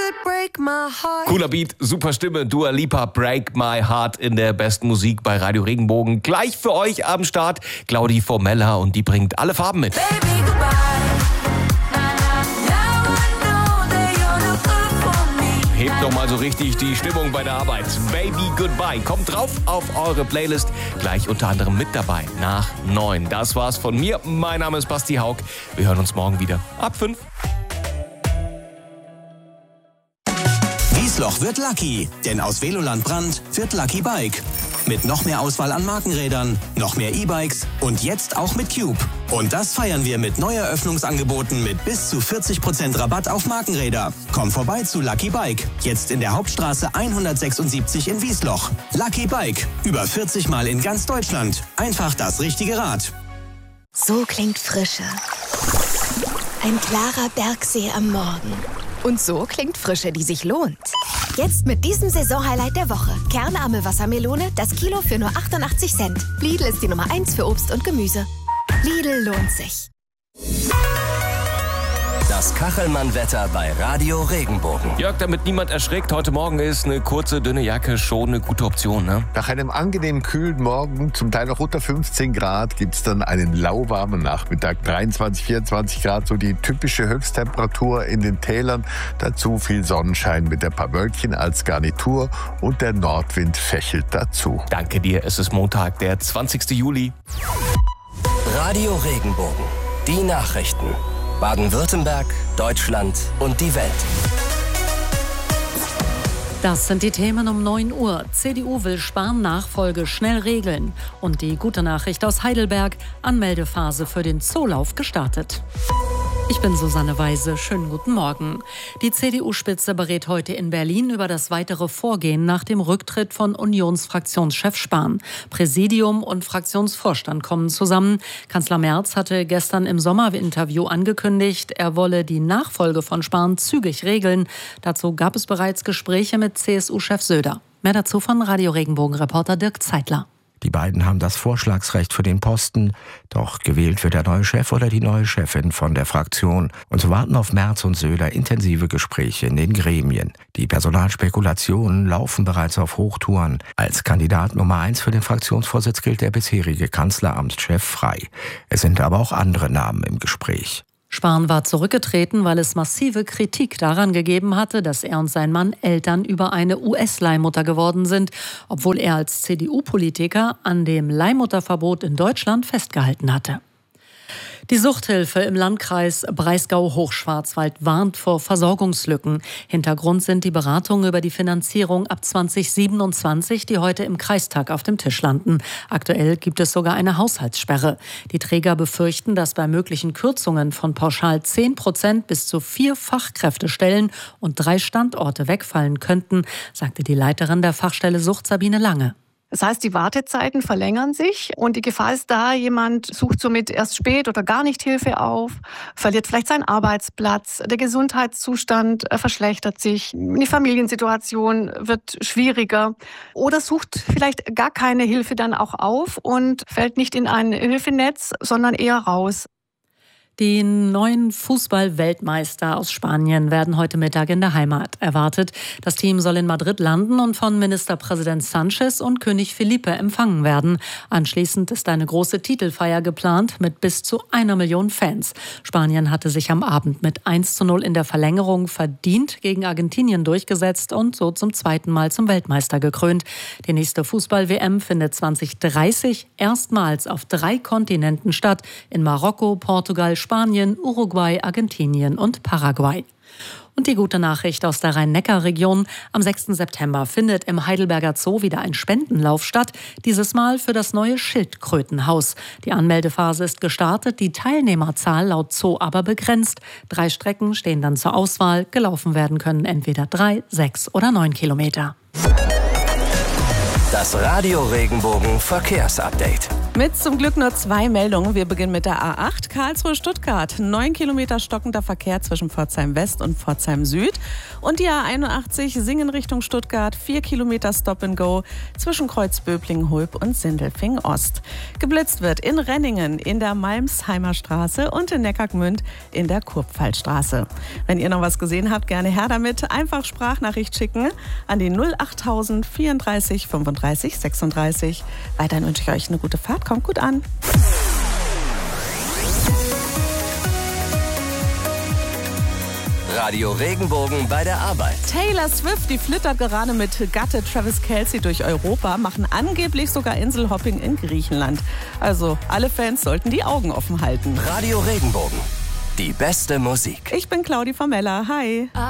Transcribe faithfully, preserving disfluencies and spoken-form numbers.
Cooler Beat, super Stimme, Dua Lipa, Break My Heart in der besten Musik bei Radio Regenbogen. Gleich für euch am Start Claudi Formella und die bringt alle Farben mit. Baby, goodbye. Hebt noch mal so richtig die Stimmung bei der Arbeit. Baby Goodbye kommt drauf auf eure Playlist. Gleich unter anderem mit dabei nach neun. Das war's von mir. Mein Name ist Basti Haug. Wir hören uns morgen wieder ab fünf. Wiesloch wird Lucky, denn aus Veloland Brand wird Lucky Bike. Mit noch mehr Auswahl an Markenrädern, noch mehr E-Bikes und jetzt auch mit Cube. Und das feiern wir mit Neueröffnungsangeboten mit bis zu vierzig Prozent Rabatt auf Markenräder. Komm vorbei zu Lucky Bike, jetzt in der Hauptstraße hundertsechsundsiebzig in Wiesloch. Lucky Bike, über vierzig Mal in ganz Deutschland. Einfach das richtige Rad. So klingt Frische. Ein klarer Bergsee am Morgen. Und so klingt Frische, die sich lohnt. Jetzt mit diesem Saisonhighlight der Woche. Kernarme Wassermelone, das Kilo für nur achtundachtzig Cent. Lidl ist die Nummer eins für Obst und Gemüse. Lidl lohnt sich. Das Kachelmann-Wetter bei Radio Regenbogen. Jörg, damit niemand erschreckt, heute Morgen ist eine kurze, dünne Jacke schon eine gute Option, ne? Nach einem angenehmen kühlen Morgen, zum Teil noch unter fünfzehn Grad, gibt es dann einen lauwarmen Nachmittag. dreiundzwanzig, vierundzwanzig Grad, so die typische Höchsttemperatur in den Tälern. Dazu viel Sonnenschein mit ein paar Wölkchen als Garnitur und der Nordwind fächelt dazu. Danke dir, es ist Montag, der zwanzigsten Juli. Radio Regenbogen, die Nachrichten. Baden-Württemberg, Deutschland und die Welt. Das sind die Themen um neun Uhr. C D U will Spahn-Nachfolge schnell regeln. Und die gute Nachricht aus Heidelberg, Anmeldephase für den Zoolauf gestartet. Ich bin Susanne Weise. Schönen guten Morgen. Die C D U-Spitze berät heute in Berlin über das weitere Vorgehen nach dem Rücktritt von Unionsfraktionschef Spahn. Präsidium und Fraktionsvorstand kommen zusammen. Kanzler Merz hatte gestern im Sommerinterview angekündigt, er wolle die Nachfolge von Spahn zügig regeln. Dazu gab es bereits Gespräche mit C S U-Chef Söder. Mehr dazu von Radio Regenbogen-Reporter Dirk Zeitler. Die beiden haben das Vorschlagsrecht für den Posten, doch gewählt wird der neue Chef oder die neue Chefin von der Fraktion. Und so warten auf Merz und Söder intensive Gespräche in den Gremien. Die Personalspekulationen laufen bereits auf Hochtouren. Als Kandidat Nummer eins für den Fraktionsvorsitz gilt der bisherige Kanzleramtschef Frey. Es sind aber auch andere Namen im Gespräch. Spahn war zurückgetreten, weil es massive Kritik daran gegeben hatte, dass er und sein Mann Eltern über eine U S-Leihmutter geworden sind, obwohl er als C D U-Politiker an dem Leihmutterverbot in Deutschland festgehalten hatte. Die Suchthilfe im Landkreis Breisgau-Hochschwarzwald warnt vor Versorgungslücken. Hintergrund sind die Beratungen über die Finanzierung ab zwanzig siebenundzwanzig, die heute im Kreistag auf dem Tisch landen. Aktuell gibt es sogar eine Haushaltssperre. Die Träger befürchten, dass bei möglichen Kürzungen von pauschal zehn Prozent bis zu vier Fachkräftestellen und drei Standorte wegfallen könnten, sagte die Leiterin der Fachstelle Sucht Sabine Lange. Das heißt, die Wartezeiten verlängern sich und die Gefahr ist da, jemand sucht somit erst spät oder gar nicht Hilfe auf, verliert vielleicht seinen Arbeitsplatz, der Gesundheitszustand verschlechtert sich, die Familiensituation wird schwieriger oder sucht vielleicht gar keine Hilfe dann auch auf und fällt nicht in ein Hilfenetz, sondern eher raus. Die neuen Fußball-Weltmeister aus Spanien werden heute Mittag in der Heimat erwartet. Das Team soll in Madrid landen und von Ministerpräsident Sánchez und König Felipe empfangen werden. Anschließend ist eine große Titelfeier geplant mit bis zu einer Million Fans. Spanien hatte sich am Abend mit eins zu null in der Verlängerung verdient gegen Argentinien durchgesetzt und so zum zweiten Mal zum Weltmeister gekrönt. Die nächste Fußball-W M findet zwanzig dreißig erstmals auf drei Kontinenten statt: in Marokko, Portugal, Spanien, Uruguay, Argentinien und Paraguay. Und die gute Nachricht aus der Rhein-Neckar-Region: Am sechsten September findet im Heidelberger Zoo wieder ein Spendenlauf statt, dieses Mal für das neue Schildkrötenhaus. Die Anmeldephase ist gestartet, die Teilnehmerzahl laut Zoo aber begrenzt. Drei Strecken stehen dann zur Auswahl, gelaufen werden können entweder drei, sechs oder neun Kilometer. Das Radio Regenbogen Verkehrsupdate. Mit zum Glück nur zwei Meldungen. Wir beginnen mit der A acht Karlsruhe-Stuttgart. Neun Kilometer stockender Verkehr zwischen Pforzheim West und Pforzheim Süd. Und die A einundachtzig Singen Richtung Stuttgart. Vier Kilometer Stop and Go zwischen Kreuzböblingen-Hulb und Sindelfingen Ost. Geblitzt wird in Renningen, in der Malmsheimer Straße und in Neckargmünd in der Kurpfalzstraße. Wenn ihr noch was gesehen habt, gerne her damit. Einfach Sprachnachricht schicken an die null achttausend vierunddreißig fünfunddreißig sechsunddreißig. Weiterhin wünsche ich euch eine gute Fahrt. Kommt gut an. Radio Regenbogen bei der Arbeit. Taylor Swift, die flittert gerade mit Gatte Travis Kelce durch Europa, machen angeblich sogar Inselhopping in Griechenland. Also alle Fans sollten die Augen offen halten. Radio Regenbogen. Die beste Musik. Ich bin Claudi Formella. Hi.